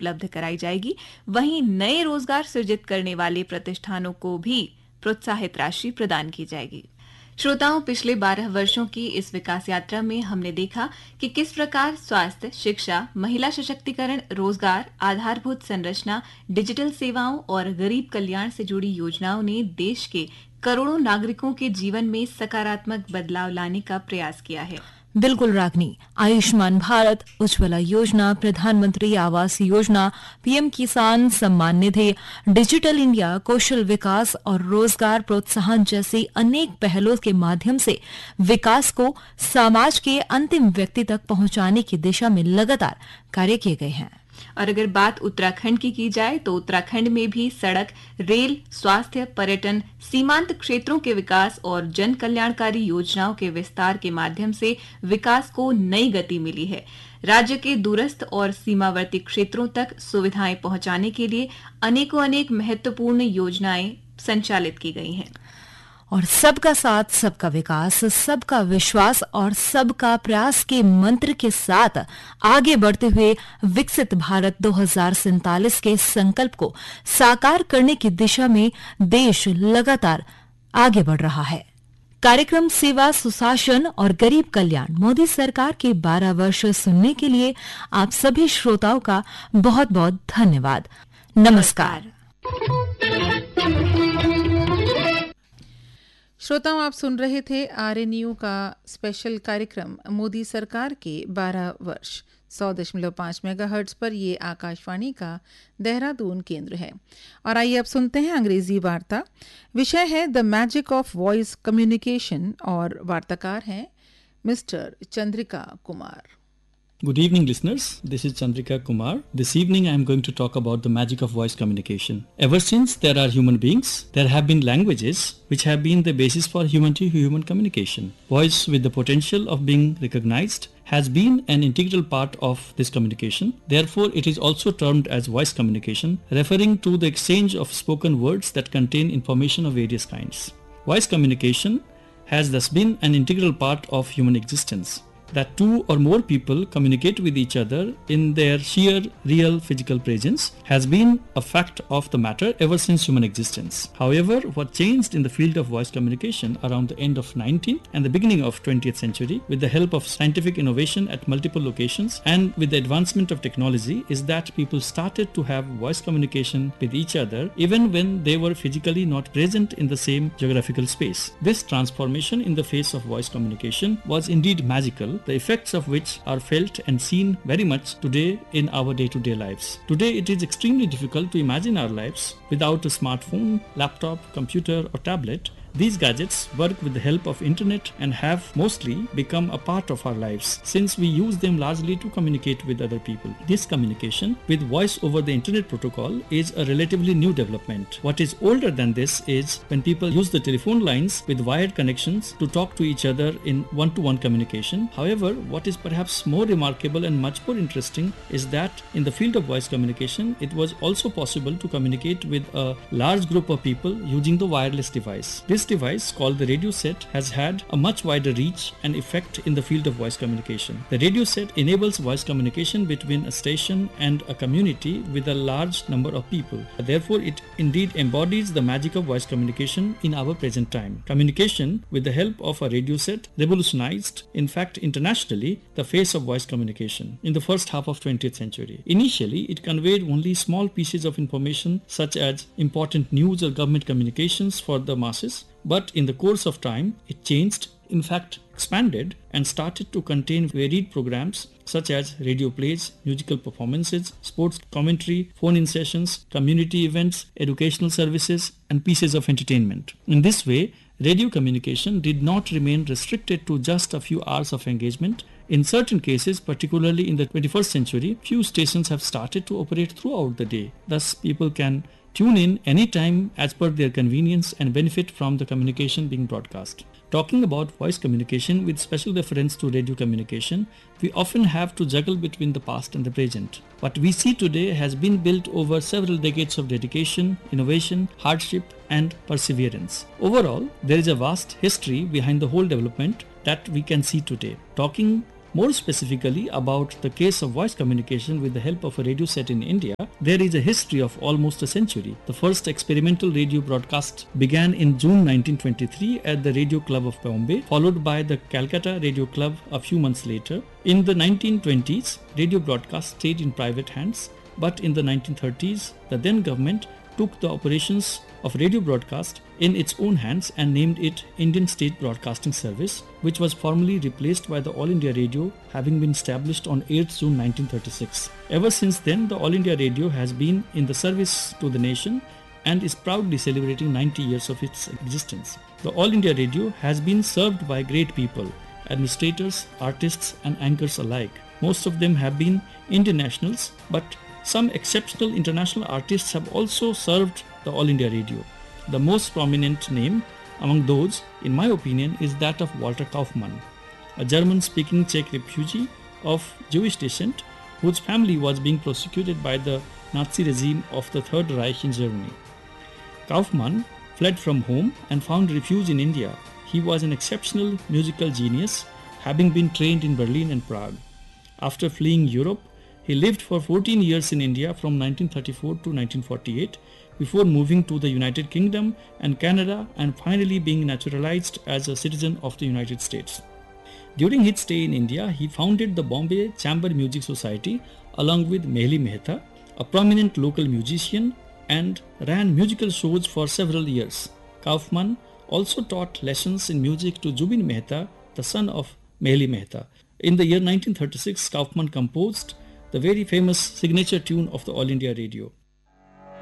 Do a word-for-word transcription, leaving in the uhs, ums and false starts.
उपलब्ध कराई जाएगी। वहीं नए रोजगार सृजित करने वाले प्रतिष्ठानों को भी प्रोत्साहित राशि प्रदान की जाएगी। श्रोताओं, पिछले बारह वर्षों की इस विकास यात्रा में हमने देखा कि किस प्रकार स्वास्थ्य, शिक्षा, महिला सशक्तिकरण, रोजगार, आधारभूत संरचना, डिजिटल सेवाओं और गरीब कल्याण से जुड़ी योजनाओं ने देश के करोड़ों नागरिकों के जीवन में सकारात्मक बदलाव लाने का प्रयास किया है। बिल्कुल रागनी, आयुष्मान भारत, उज्ज्वला योजना, प्रधानमंत्री आवास योजना, पीएम किसान सम्मान निधि, डिजिटल इंडिया, कौशल विकास और रोजगार प्रोत्साहन जैसी अनेक पहलों के माध्यम से विकास को समाज के अंतिम व्यक्ति तक पहुंचाने की दिशा में लगातार कार्य किए गए हैं। और अगर बात उत्तराखंड की की जाए तो उत्तराखंड में भी सड़क, रेल, स्वास्थ्य, पर्यटन, सीमांत क्षेत्रों के विकास और जन कल्याणकारी योजनाओं के विस्तार के माध्यम से विकास को नई गति मिली है। राज्य के दूरस्थ और सीमावर्ती क्षेत्रों तक सुविधाएं पहुंचाने के लिए अनेकों अनेक महत्वपूर्ण योजनाएं संचालित की गई हैं। और सबका साथ, सबका विकास, सबका विश्वास और सबका प्रयास के मंत्र के साथ आगे बढ़ते हुए विकसित भारत दो हज़ार सैंतालीस के संकल्प को साकार करने की दिशा में देश लगातार आगे बढ़ रहा है। कार्यक्रम सेवा, सुशासन और गरीब कल्याण मोदी सरकार के बारह वर्ष सुनने के लिए आप सभी श्रोताओं का बहुत बहुत धन्यवाद। नमस्कार। श्रोताओं, आप सुन रहे थे आरएनयू का स्पेशल कार्यक्रम मोदी सरकार के बारह वर्ष। सौ दशमलव पाँच मेगाहर्ट्ज पर ये आकाशवाणी का देहरादून केंद्र है। और आइए अब सुनते हैं अंग्रेजी वार्ता। विषय है the magic of voice communication और वार्ताकार हैं mister Chandrika Kumar. Good evening, listeners. This is Chandrika Kumar. This evening I am going to talk about the magic of voice communication. Ever since there are human beings, there have been languages which have been the basis for human-to-human communication. Voice with the potential of being recognized has been an integral part of this communication. Therefore, it is also termed as voice communication, referring to the exchange of spoken words that contain information of various kinds. Voice communication has thus been an integral part of human existence. That two or more people communicate with each other in their sheer real physical presence has been a fact of the matter ever since human existence. However, what changed in the field of voice communication around the end of nineteenth and the beginning of twentieth century with the help of scientific innovation at multiple locations and with the advancement of technology is that people started to have voice communication with each other even when they were physically not present in the same geographical space. This transformation in the face of voice communication was indeed magical, the effects of which are felt and seen very much today in our day-to-day lives. Today it is extremely difficult to imagine our lives without a smartphone, laptop, computer or tablet. These gadgets work with the help of internet and have mostly become a part of our lives since we use them largely to communicate with other people. This communication with voice over the internet protocol is a relatively new development. What is older than this is when people use the telephone lines with wired connections to talk to each other in one-to-one communication. However, what is perhaps more remarkable and much more interesting is that in the field of voice communication, it was also possible to communicate with a large group of people using the wireless device. This device called the radio set has had a much wider reach and effect in the field of voice communication. The radio set enables voice communication between a station and a community with a large number of people. Therefore, it indeed embodies the magic of voice communication in our present time. Communication with the help of a radio set revolutionized, in fact internationally, the face of voice communication in the first half of twentieth century. Initially, it conveyed only small pieces of information such as important news or government communications for the masses. But in the course of time, it changed, in fact expanded, and started to contain varied programs such as radio plays, musical performances, sports commentary, phone-in sessions, community events, educational services, and pieces of entertainment. In this way, radio communication did not remain restricted to just a few hours of engagement. In certain cases, particularly in the twenty-first century, few stations have started to operate throughout the day. Thus, people can tune in anytime as per their convenience and benefit from the communication being broadcast. Talking about voice communication with special reference to radio communication, we often have to juggle between the past and the present. What we see today has been built over several decades of dedication, innovation, hardship, and perseverance. Overall, there is a vast history behind the whole development that we can see today. Talking More specifically about the case of voice communication with the help of a radio set in India, there is a history of almost a century. The first experimental radio broadcast began in June nineteen twenty-three at the Radio Club of Bombay, followed by the Calcutta Radio Club a few months later. In the nineteen twenties, radio broadcast stayed in private hands, but in the nineteen thirties, the then government took the operations of radio broadcast in its own hands and named it Indian State Broadcasting Service, which was formally replaced by the All India Radio, having been established on eighth June nineteen thirty-six. Ever since then, the All India Radio has been in the service to the nation and is proudly celebrating ninety years of its existence. The All India Radio has been served by great people, administrators, artists and anchors alike. Most of them have been Indian nationals, but some exceptional international artists have also served the All India Radio. The most prominent name among those, in my opinion, is that of Walter Kaufmann, a German-speaking Czech refugee of Jewish descent whose family was being prosecuted by the Nazi regime of the Third Reich in Germany. Kaufmann fled from home and found refuge in India. He was an exceptional musical genius, having been trained in Berlin and Prague. After fleeing Europe, he lived for fourteen years in India from nineteen thirty-four to nineteen forty-eight before moving to the United Kingdom and Canada and finally being naturalized as a citizen of the United States. During his stay in India, he founded the Bombay Chamber Music Society along with Mehli Mehta, a prominent local musician, and ran musical shows for several years. Kaufmann also taught lessons in music to Zubin Mehta, the son of Mehli Mehta. In the year nineteen thirty-six, Kaufmann composed the very famous signature tune of the All India Radio.